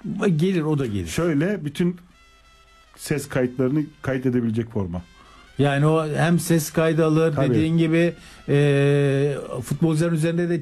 Gelir, o da gelir. Şöyle bütün ses kayıtlarını kaydedebilecek forma. Yani o hem ses kaydı alır, Tabii. dediğin gibi futbolcuların üzerinde de